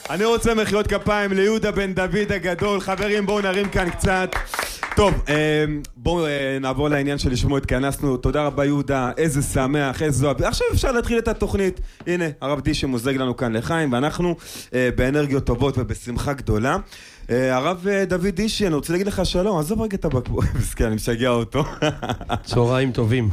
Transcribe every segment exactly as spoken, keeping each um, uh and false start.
אני רוצה מחיאות כפיים ליהודה בן דוד הגדול. חברים, בואו נרים כאן קצת. טוב, בואו נעבור לעניין שלשמו התכנסנו. תודה רבה יהודה, איזה שמח, איזה זוהב. עכשיו אפשר להתחיל את התוכנית. הנה, הרב דישי מוזג לנו כאן לחיים, ואנחנו באנרגיות טובות ובשמחה גדולה. הרב דוד דישי, אני רוצה להגיד לך שלום, עזוב רגע את הבקבוק. בסדר, אני משגע אותו. צהריים טובים.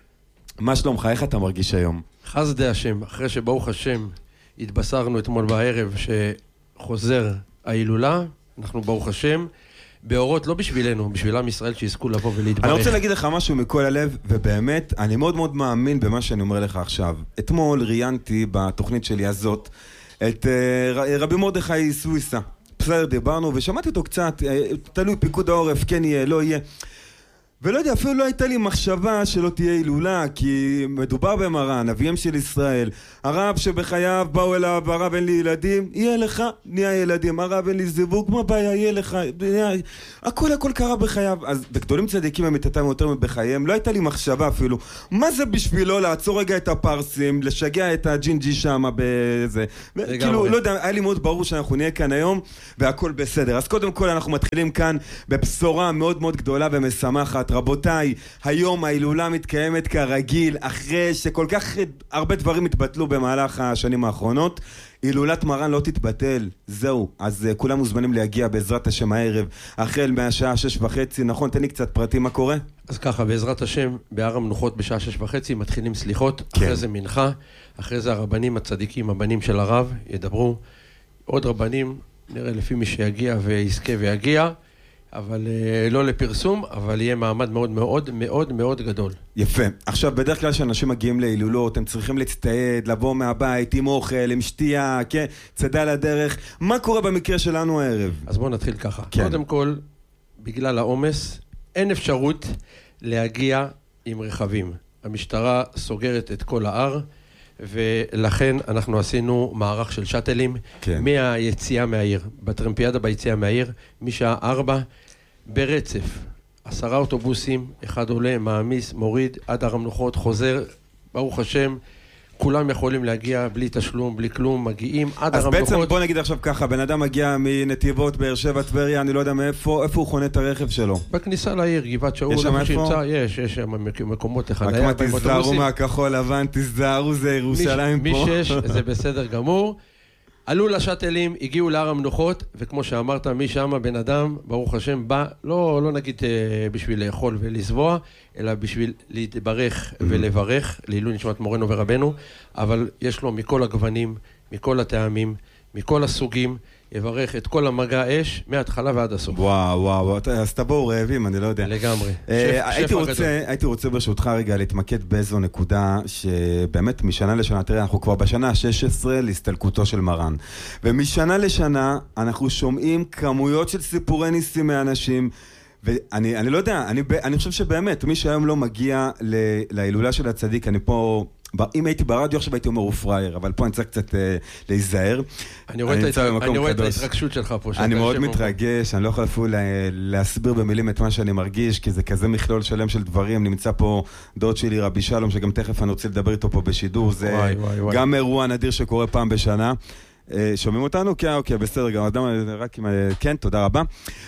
מה שלומך, איך אתה מרגיש היום? חסדי השם, אחרי שברוך השם התבשרנו אתמול בערב שחוזר ההילולה, אנחנו ברוך השם באורות לא בשבילנו, בשביל עם ישראל שיזכו לבוא ולהתברך. אני רוצה להגיד לך משהו מכל הלב, ובאמת אני מאוד מאוד מאמין במה שאני אומר לך עכשיו. אתמול ראיינתי בתוכנית שלי הזאת את רבי מרדכי סוויסה. בסדר, דיברנו ושמעתי אותו קצת, תלוי פיקוד העורף, כן יהיה, לא יהיה. ולא יודע, אפילו לא הייתה לי מחשבה שלא תהיה הילולה, כי מדובר במרן, אביהם של ישראל. הרב שבחייו באו אליו, הרב אין לי ילדים, יהיה לך, נהיה ילדים. הרב אין לי זיווג, מה בעיה, יהיה לך, נהיה... הכל הכל קרה בחייו. אז בגדולים צדיקים הם מתתם יותר מבחייהם, לא הייתה לי מחשבה אפילו. מה זה בשבילו לעצור רגע את הפרסים, לשגע את הג'ינג'י שם בזה. כאילו, לא יודע, היה לי מאוד ברור שאנחנו נהיה כאן היום, והכל בסדר. אז קודם כל אנחנו מתחילים כאן בבשורה מאוד מאוד גדולה ומשמחת. רבותיי, היום ההילולה מתקיימת כרגיל, אחרי שכל כך הרבה דברים התבטלו במהלך השנים האחרונות. הילולת מרן לא תתבטל, זהו. אז uh, כולם מוזמנים להגיע בעזרת השם הערב, החל מהשעה שש וחצי. נכון, תן לי קצת פרטים, מה קורה? אז ככה, בעזרת השם, בהר המנוחות בשעה שש וחצי מתחילים סליחות, כן. אחרי זה מנחה, אחרי זה הרבנים הצדיקים, הבנים של הרב, ידברו. עוד רבנים, נראה לפי מי שיגיע ויזכה ויגיע, אבל uh, לא לפרסום, אבל יהיה מעמד מאוד מאוד מאוד מאוד גדול. יפה. עכשיו, בדרך כלל שאנשים מגיעים להילולות, הם צריכים להצטעד, לבוא מהבית עם אוכל, עם שתייה, כן, צדה לדרך. מה קורה במקרה שלנו הערב? אז בואו נתחיל ככה. כן. קודם כל, בגלל העומס, אין אפשרות להגיע עם רכבים. המשטרה סוגרת את כל ההר, ולכן אנחנו עשינו מערך של שטלים, כן. מהיציאה מהעיר, בטרמפיאדה ביציאה מהעיר, משעה ארבע, ברצף, עשרה אוטובוסים, אחד עולה, מעמיס, מוריד, עד הר המנוחות, חוזר, ברוך השם, כולם יכולים להגיע בלי תשלום, בלי כלום, מגיעים עד הר המנוחות. אז בעצם בוא נגיד עכשיו ככה, בן אדם מגיע מנתיבות, באר שבע, טבריה, אני לא יודע מאיפה, איפה הוא חונה את הרכב שלו? בכניסה לעיר, גבעת שאול, יש שם איפה? יש, יש שם מקומות לחניה. רק מה תזדהרו מהכחול לבן, תזדהרו, זה ירושלים פה. משש, זה בסדר גמור. עלו לשטלים, הגיעו להר המנוחות, וכמו שאמרת, משם בן אדם, ברוך השם, בא, לא, לא נגיד בשביל לאכול ולסבוע, אלא בשביל להתברך ולברך, לעילוי נשמת מורנו ורבנו, אבל יש לו מכל הגוונים, מכל הטעמים, מכל הסוגים, יברך את כל המגע אש, מההתחלה ועד הסוף. וואו, וואו, אז תבואו רעבים, אני לא יודע. לגמרי. הייתי רוצה, הייתי רוצה ברשותך רגע להתמקד באיזו נקודה שבאמת משנה לשנה, תראה, אנחנו כבר בשנה ה-שש עשרה להסתלקותו של מרן. ומשנה לשנה אנחנו שומעים כמויות של סיפורי ניסים מאנשים, ואני אני לא יודע, אני, אני חושב שבאמת, מי שהיום לא מגיע להילולה של הצדיק, אני פה... אם הייתי ברדיו עכשיו הייתי אומר הוא פרייר, אבל פה אני צריך קצת להיזהר. אני רואה את ההתרגשות שלך פה. אני מאוד מתרגש, אני לא יכול אפילו להסביר במילים את מה שאני מרגיש, כי זה כזה מכלול שלם של דברים. נמצא פה דוד שלי רבי שלום, שגם תכף אני רוצה לדבר איתו פה בשידור. זה גם אירוע נדיר שקורה פעם בשנה. שומעים אותנו? כן, אוקיי, בסדר, גם אדם, רק עם... כן, תודה רבה.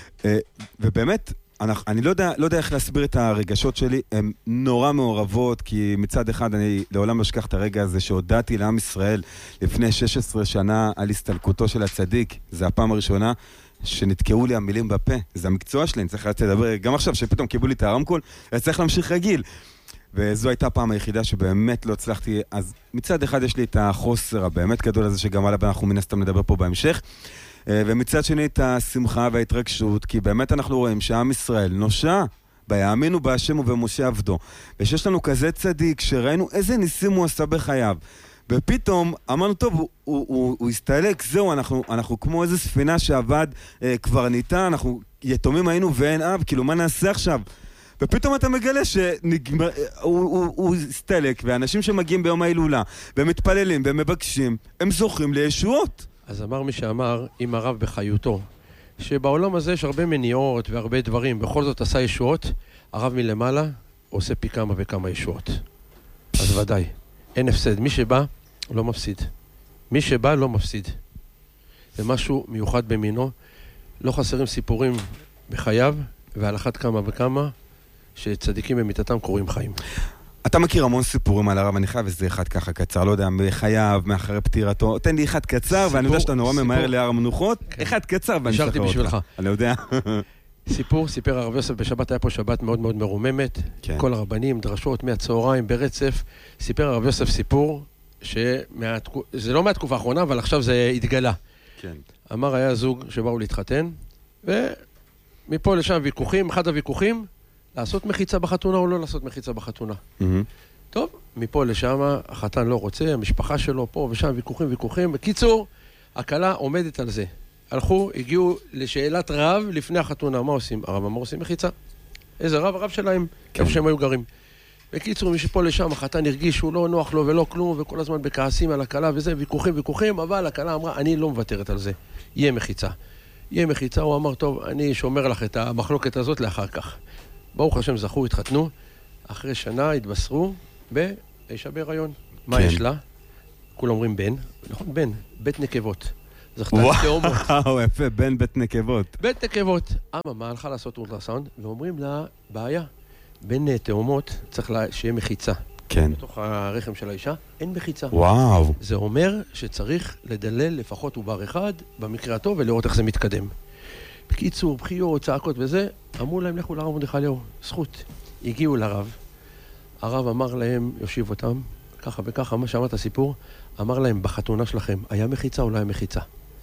ובאמת... אני לא יודע, לא יודע איך להסביר את הרגשות שלי, הן נורא מעורבות, כי מצד אחד אני לעולם לא אשכח את הרגע הזה שהודעתי לעם ישראל לפני שש עשרה שנה על הסתלקותו של הצדיק. זה הפעם הראשונה שנתקעו לי המילים בפה, זה המקצוע שלי, אני צריך לדבר, גם עכשיו שפתאום קיבלו לי את הרמקול, אני צריך להמשיך רגיל. וזו הייתה הפעם היחידה שבאמת לא הצלחתי, אז מצד אחד יש לי את החוסר הבאמת גדול הזה שגם עליו אנחנו מן הסתם נדבר פה בהמשך. ומצד שני את השמחה וההתרגשות, כי באמת אנחנו רואים שעם ישראל נושע ביאמינו בהשם ובמשה עבדו, ושיש לנו כזה צדיק שראינו איזה ניסים הוא עשה בחייו, ופתאום אמרנו טוב, הוא, הוא, הוא, הוא הסתלק, זהו, אנחנו, אנחנו כמו איזה ספינה שעבד אה, כבר ניתה, אנחנו יתומים היינו ואין אב, כאילו מה נעשה עכשיו? ופתאום אתה מגלה שהוא הוא, הוא הסתלק, ואנשים שמגיעים ביום ההילולה ומתפללים ומבקשים, הם זוכים לישועות. אז אמר מי שאמר, אם הרב בחיותו, שבעולם הזה יש הרבה מניעות והרבה דברים, בכל זאת עשה ישועות, הרב מלמעלה עושה פי כמה וכמה ישועות. אז ודאי, אין הפסד. מי שבא, לא מפסיד. מי שבא, לא מפסיד. זה משהו מיוחד במינו. לא חסרים סיפורים בחייו, ועל אחת כמה וכמה, שצדיקים במיטתם קוראים חיים. אתה מכיר המון סיפורים על הרב, אני חייב איזה אחד ככה קצר, לא יודע, מחייו, מאחרי פטירתו, תן לי אחד קצר, ואני יודע שאתה נורא ממהר להר המנוחות, אחד קצר, ואני אשלח אותך. אני יודע. סיפור, סיפר הרב יוסף בשבת, היה פה שבת מאוד מאוד מרוממת, כל הרבנים, דרשות מהצהריים, ברצף, סיפר הרב יוסף סיפור, שזה לא מהתקופה האחרונה, אבל עכשיו זה התגלה. אמר, היה זוג שבאו להתחתן, ומפה לשם ויכוחים, אחד הוויכוחים, לעשות מחיצה בחתונה או לא לעשות מחיצה בחתונה. טוב, מפה לשם, החתן לא רוצה, המשפחה שלו פה ושם, ויכוחים, ויכוחים. בקיצור, הכלה עומדת על זה. הלכו, הגיעו לשאלת רב לפני החתונה. מה עושים? הרב אמר, עושים מחיצה. איזה רב? הרב שלהם, איפה שהם היו גרים. בקיצור, מי שפה לשם, החתן הרגיש שהוא לא נוח לו ולא כלום, וכל הזמן בכעסים על הכלה וזה, ויכוחים, ויכוחים, אבל הכלה אמרה, אני לא מוותרת על זה. יהיה מחיצה. יהיה מחיצה, הוא אמר, טוב, אני שומר לך את המחלוקת הזאת לאחר כך. ברוך השם זכו, התחתנו, אחרי שנה התבשרו באישה בהיריון. מה יש לה? כולם אומרים בן, נכון? בן, בית נקבות. זכתה לתאומות. וואו, יפה, בן בית נקבות. בית נקבות. אמא, הלכה לעשות אולטרסאונד, ואומרים לה, בעיה, בין תאומות צריך שיהיה מחיצה. כן. בתוך הרחם של האישה, אין מחיצה. וואו. זה אומר שצריך לדלל לפחות עובר אחד, במקרה הטוב, ולראות איך זה מתקדם. בקיצור, בחיות, צעקות וזה, אמרו להם, לכו לרב מרדכי אליהו, זכות. הגיעו לרב, הרב אמר להם, יושיב אותם, ככה וככה, מה שאמר את הסיפור, אמר להם, בחתונה שלכם, היה מחיצה או לא היה מחיצה?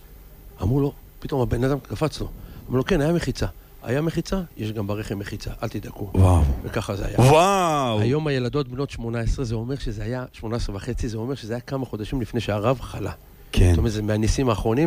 אמרו לו, פתאום הבן אדם קפץ לו, אמרו לו, כן, היה מחיצה. היה מחיצה, יש גם ברחם מחיצה, אל תדאגו. וואו. וככה זה היה. וואו. היום הילדות בנות שמונה עשרה, זה אומר שזה היה, שמונה עשרה וחצי, זה אומר שזה היה כמה חודשים לפני שהרב חלה. כן. זאת אומרת, זה מהניסים האחרונים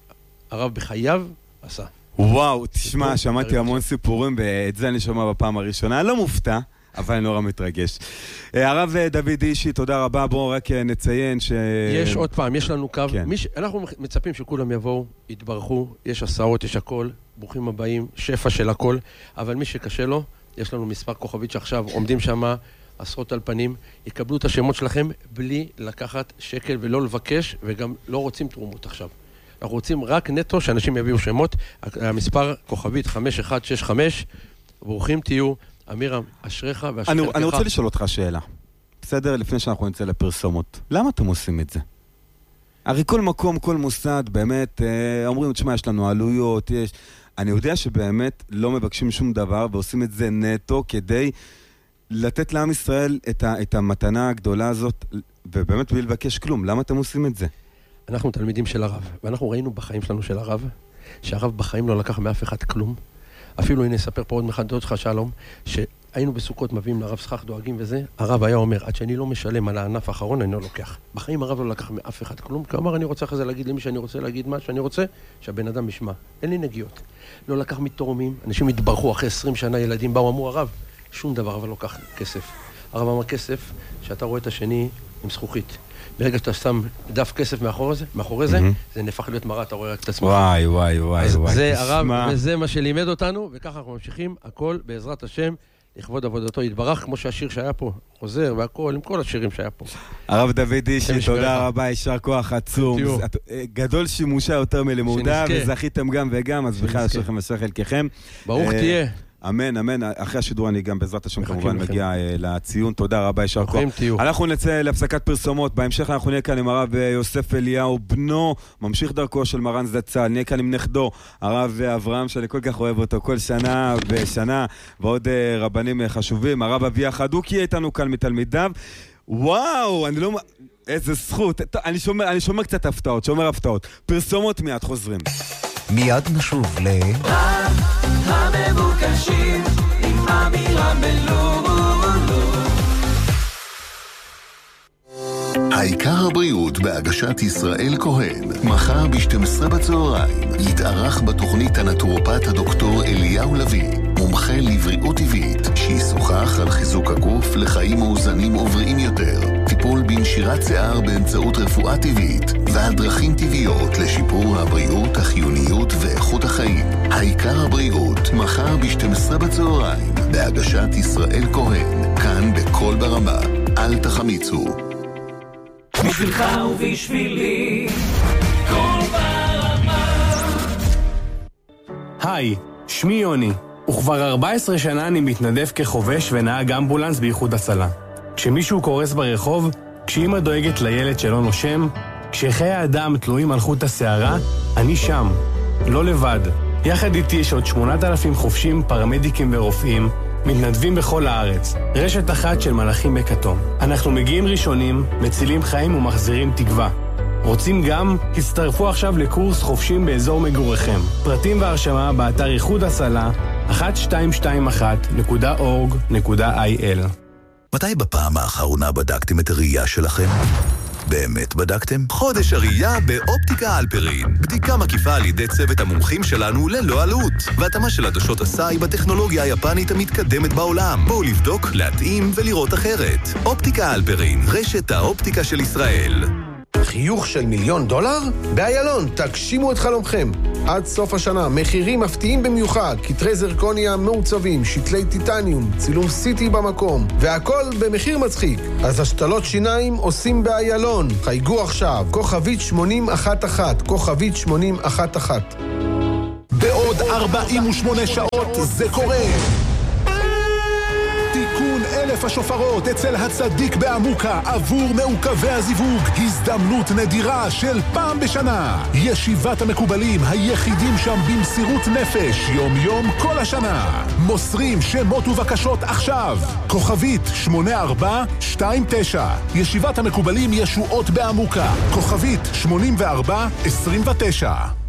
שהרב בחייו עשה. וואו, תשמע, שמעתי המון סיפורים, ואת זה אני שומע בפעם הראשונה. אני לא מופתע, אבל אני נורא מתרגש. הרב דוד אישי, תודה רבה. בואו רק נציין ש... יש עוד פעם, יש לנו קו. אנחנו מצפים שכולם יבואו, יתברכו, יש הסעות, יש הכל, ברוכים הבאים, שפע של הכל, אבל מי שקשה לו, יש לנו מספר כוכבית שעכשיו עומדים שם עשרות על פנים, יקבלו את השמות שלכם בלי לקחת שקל ולא לבקש, וגם לא רוצים תרומות עכשיו. אנחנו רוצים רק נטו שאנשים יביאו שמות, המספר כוכבית חמש אחת שש חמש, ברוכים תהיו, אמירם, אשריך ואשריך. אני, אני רוצה לשאול אותך שאלה, בסדר? לפני שאנחנו נצא לפרסומות, למה אתם עושים את זה? הרי כל מקום, כל מוסד, באמת, אומרים, תשמע, יש לנו עלויות, יש... אני יודע שבאמת לא מבקשים שום דבר, ועושים את זה נטו כדי לתת לעם ישראל את, ה, את המתנה הגדולה הזאת, ובאמת בלי לבקש כלום. למה אתם עושים את זה? אנחנו תלמידים של הרב, ואנחנו ראינו בחיים שלנו של הרב, שהרב בחיים לא לקח מאף אחד כלום. אפילו, הנה, אספר פה עוד מחדות שלך, שלום, שהיינו בסוכות מביאים לרב שכח דואגים וזה, הרב היה אומר, עד שאני לא משלם על הענף האחרון, אני לא לוקח. בחיים הרב לא לקח מאף אחד כלום, כי אמר, אני רוצה אחרי זה להגיד למי שאני רוצה להגיד מה שאני רוצה, שהבן אדם ישמע. אין לי נגיעות. לא לקח מתורמים, אנשים התברכו אחרי עשרים שנה, ילדים באו, אמרו, הרב, שום דבר, אבל לא לקח כסף. הרב אמר כסף, שאתה רואה את השני עם זכוכית. ברגע שאתה שם דף כסף מאחורי זה, מאחורי זה, זה נהפך להיות מראה, אתה רואה רק את עצמך. וואי, וואי, וואי, וואי. זה הרב, וזה מה שלימד אותנו, וככה אנחנו ממשיכים, הכל בעזרת השם, לכבוד עבודתו יתברך, כמו שהשיר שהיה פה, חוזר והכל, עם כל השירים שהיה פה. הרב דוד אישי, תודה רבה, יישר כוח עצום. גדול שימושה יותר מלימודה, וזכיתם גם וגם, אז בכלל אשריכם אשר חלקכם. ברוך תהיה. אמן, אמן. אחרי השידור אני גם בעזרת השם כמובן מגיע לציון. תודה רבה, יישר כוח. אנחנו נצא להפסקת פרסומות. בהמשך אנחנו נהיה כאן עם הרב יוסף אליהו, בנו, ממשיך דרכו של מרן זצ"ל. נהיה כאן עם נכדו, הרב אברהם, שאני כל כך אוהב אותו כל שנה ושנה, ועוד רבנים חשובים. הרב אביה חדוקי איתנו כאן מתלמידיו. וואו, אני לא... איזה זכות. אני שומר, אני שומר קצת הפתעות, שומר הפתעות. פרסומות מיד חוזרים. מיד נשוב ל... המבוקשים עם אמירם בלולו. העיקר הבריאות בהגשת ישראל כהן, מחר ב-שתים עשרה בצהריים יתארח בתוכנית הנטורופט הדוקטור אליהו לוי, מומחה לבריאות טבעית, שישוחח על חיזוק הגוף לחיים מאוזנים ובריאים יותר, טיפול בנשירת שיער באמצעות רפואה טבעית, ועל דרכים טבעיות לשיפור הבריאות, החיוניות ואיכות החיים. העיקר הבריאות, מחר ב-שתים עשרה בצהריים בהגשת ישראל כהן, כאן בכל ברמה. אל תחמיצו. בשבילך ובשבילי כל ברמה. היי, שמי יוני, וכבר ארבע עשרה שנה אני מתנדב כחובש ונהג אמבולנס באיחוד הצלה. כשמישהו קורס ברחוב, כשאמא דואגת לילד שלא נושם, כשחיי האדם תלויים על חוט השערה, אני שם, לא לבד. יחד איתי יש עוד שמונת אלפים חובשים, פרמדיקים ורופאים, מתנדבים בכל הארץ, רשת אחת של מלאכים בכתום. אנחנו מגיעים ראשונים, מצילים חיים ומחזירים תקווה. רוצים גם? הצטרפו עכשיו לקורס חובשים באזור מגוריכם. פרטים והרשמה באתר איחוד הצלה אחת שתיים שתיים אחת נקודה אורג נקודה איי אל. מתי בפעם האחרונה בדקתם את הראייה שלכם? באמת בדקתם? חודש הראייה באופטיקה אלפרין. בדיקה מקיפה על ידי צוות המומחים שלנו ללא עלות. והתאמה של עדשות הסאי בטכנולוגיה היפנית המתקדמת בעולם. בואו לבדוק, להתאים ולראות אחרת. אופטיקה אלפרין, רשת האופטיקה של ישראל. חיוך של מיליון דולר? באיילון, תגשימו את חלומכם. עד סוף השנה, מחירים מפתיעים במיוחד, כתרי זרקוניה מעוצבים, שתלי טיטניום, צילום סיטי במקום, והכל במחיר מצחיק. אז השתלות שיניים עושים באיילון. חייגו עכשיו, כוכבית שמונים אחת אחת, כוכבית שמונים אחת אחת. בעוד ארבעים ושמונה שעות זה קורה. אלף השופרות אצל הצדיק בעמוקה עבור מעוכבי הזיווג, הזדמנות נדירה של פעם בשנה. ישיבת המקובלים, היחידים שם במסירות נפש, יום יום כל השנה. מוסרים שמות ובקשות עכשיו. כוכבית שמונה ארבע שתיים תשע. ישיבת המקובלים ישועות בעמוקה. כוכבית שמונים וארבע עשרים ותשע.